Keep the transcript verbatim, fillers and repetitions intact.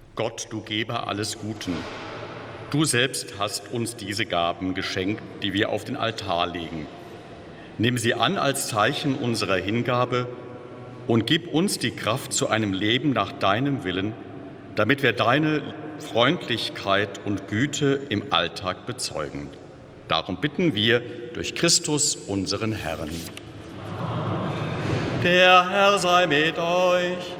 Gott, du Geber alles Guten, du selbst hast uns diese Gaben geschenkt, die wir auf den Altar legen. Nimm sie an als Zeichen unserer Hingabe und gib uns die Kraft zu einem Leben nach deinem Willen, damit wir deine Freundlichkeit und Güte im Alltag bezeugen. Darum bitten wir durch Christus, unseren Herrn. Der Herr sei mit euch.